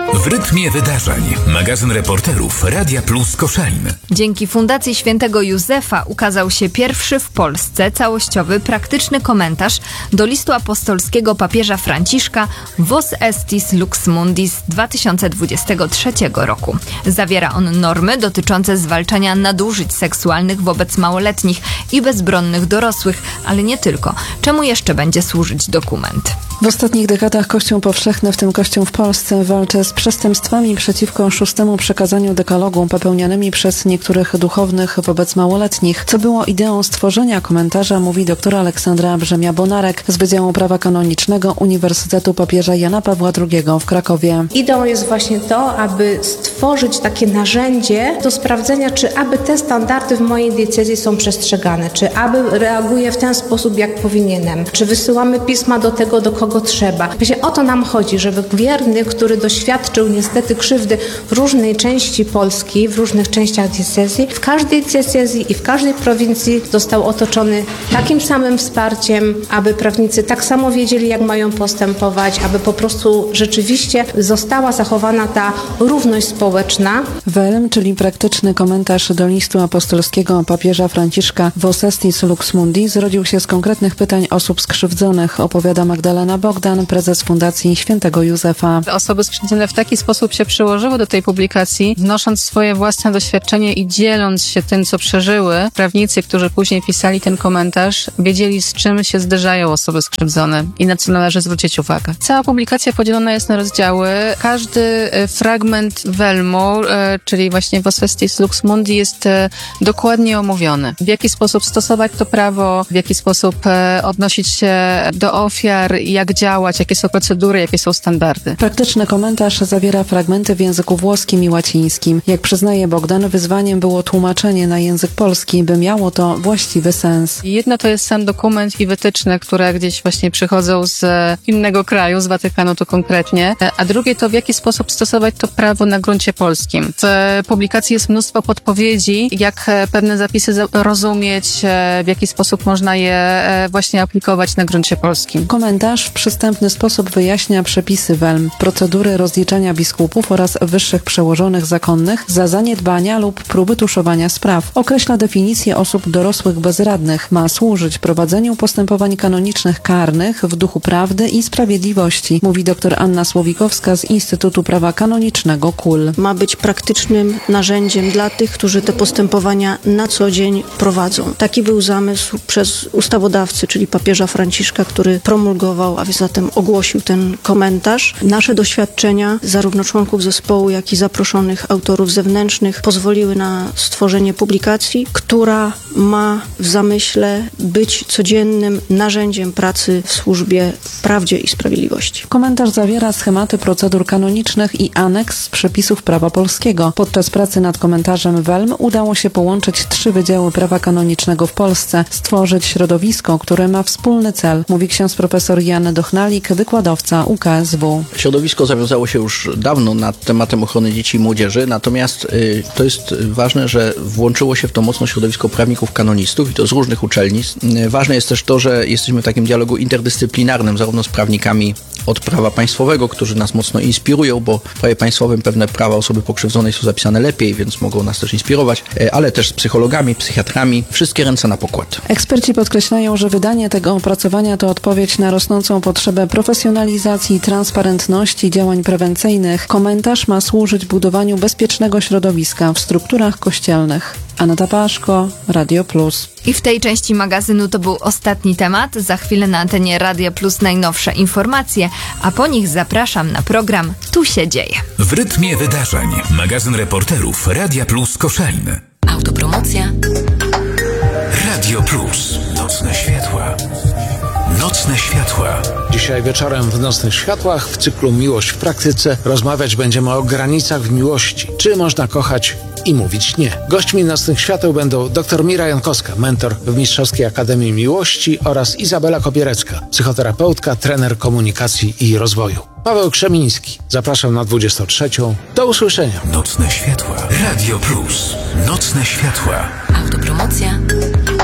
W rytmie wydarzeń. Magazyn reporterów Radia Plus Koszalin. Dzięki Fundacji Świętego Józefa ukazał się pierwszy w Polsce całościowy, praktyczny komentarz do listu apostolskiego papieża Franciszka Vos Estis Lux Mundi z 2023 roku. Zawiera on normy dotyczące zwalczania nadużyć seksualnych wobec małoletnich i bezbronnych dorosłych, ale nie tylko. Czemu jeszcze będzie służyć dokument? W ostatnich dekadach Kościół powszechny, w tym Kościół w Polsce, walczy z przestępstwami przeciwko szóstemu przekazaniu dekalogu popełnianymi przez niektórych duchownych wobec małoletnich. Co było ideą stworzenia komentarza, mówi dr Aleksandra Brzemia-Bonarek z Wydziału Prawa Kanonicznego Uniwersytetu Papieża Jana Pawła II w Krakowie. Ideą jest właśnie to, aby stworzyć takie narzędzie do sprawdzenia, czy aby te standardy w mojej diecezji są przestrzegane, czy aby reaguję w ten sposób, jak powinienem, czy wysyłamy pisma do tego, do kogo trzeba. Właśnie o to nam chodzi, żeby wierny, który doświadczył niestety krzywdy w różnej części Polski, w różnych częściach diecezji, w każdej diecezji i w każdej prowincji został otoczony takim samym wsparciem, aby prawnicy tak samo wiedzieli, jak mają postępować, aby po prostu rzeczywiście została zachowana ta równość społeczna. WELM, czyli praktyczny komentarz do listu apostolskiego papieża Franciszka Vos Estis Lux Mundi, zrodził się z konkretnych pytań osób skrzywdzonych, opowiada Magdalena Bogdan, prezes Fundacji Świętego Józefa. Osoby skrzywdzone w taki sposób się przyłożyły do tej publikacji, wnosząc swoje własne doświadczenie i dzieląc się tym, co przeżyły. Prawnicy, którzy później pisali ten komentarz, wiedzieli, z czym się zderzają osoby skrzywdzone i na co należy zwrócić uwagę. Cała publikacja podzielona jest na rozdziały. Każdy fragment WELM-u, czyli właśnie Vos Estis Lux Mundi, jest dokładnie omówiony. W jaki sposób stosować to prawo, w jaki sposób odnosić się do ofiar, jak działać, jakie są procedury, jakie są standardy. Praktyczny komentarz zawiera fragmenty w języku włoskim i łacińskim. Jak przyznaje Bogdan, wyzwaniem było tłumaczenie na język polski, by miało to właściwy sens. Jedno to jest sam dokument i wytyczne, które gdzieś właśnie przychodzą z innego kraju, z Watykanu to konkretnie, a drugie to w jaki sposób stosować to prawo na gruncie polskim. W publikacji jest mnóstwo podpowiedzi, jak pewne zapisy rozumieć, w jaki sposób można je właśnie aplikować na gruncie polskim. Komentarz w przystępny sposób wyjaśnia przepisy WELM, procedury rozliczania biskupów oraz wyższych przełożonych zakonnych za zaniedbania lub próby tuszowania spraw. Określa definicję osób dorosłych bezradnych. Ma służyć prowadzeniu postępowań kanonicznych karnych w duchu prawdy i sprawiedliwości, mówi dr Anna Słowikowska z Instytutu Prawa Kanonicznego KUL. Ma być praktycznym narzędziem dla tych, którzy te postępowania na co dzień prowadzą. Taki był zamysł przez ustawodawcę, czyli papieża Franciszka, który promulgował, a zatem ogłosił ten komentarz. Nasze doświadczenia, zarówno członków zespołu, jak i zaproszonych autorów zewnętrznych, pozwoliły na stworzenie publikacji, która ma w zamyśle być codziennym narzędziem pracy w służbie prawdzie i sprawiedliwości. Komentarz zawiera schematy procedur kanonicznych i aneks przepisów prawa polskiego. Podczas pracy nad komentarzem WELM udało się połączyć 3 wydziały prawa kanonicznego w Polsce, stworzyć środowisko, które ma wspólny cel, mówi ksiądz profesor Jan Dochnalik, wykładowca UKSW. Środowisko zawiązało się już dawno nad tematem ochrony dzieci i młodzieży, natomiast to jest ważne, że włączyło się w to mocno środowisko prawników kanonistów i to z różnych uczelni. Ważne jest też to, że jesteśmy w takim dialogu interdyscyplinarnym, zarówno z prawnikami od prawa państwowego, którzy nas mocno inspirują, bo w prawie państwowym pewne prawa osoby pokrzywdzonej są zapisane lepiej, więc mogą nas też inspirować, ale też z psychologami, psychiatrami, wszystkie ręce na pokład. Eksperci podkreślają, że wydanie tego opracowania to odpowiedź na rosnącą potrzebę profesjonalizacji i transparentności działań prewencyjnych. Komentarz ma służyć budowaniu bezpiecznego środowiska w strukturach kościelnych. Aneta Paszko, Radio Plus. I w tej części magazynu to był ostatni temat. Za chwilę na antenie Radia Plus najnowsze informacje, a po nich zapraszam na program Tu się dzieje. W rytmie wydarzeń. Magazyn reporterów Radia Plus Koszalin. Autopromocja. Radio Plus. Nocne światła. Nocne światła. Dzisiaj wieczorem w Nocnych Światłach w cyklu Miłość w praktyce rozmawiać będziemy o granicach w miłości. Czy można kochać i mówić nie? Gośćmi Nocnych Świateł będą dr Mira Jankowska, mentor w Mistrzowskiej Akademii Miłości, oraz Izabela Kopierecka, psychoterapeutka, trener komunikacji i rozwoju. Paweł Krzemiński. Zapraszam na 23. Do usłyszenia. Nocne światła. Radio Plus. Nocne światła. Autopromocja.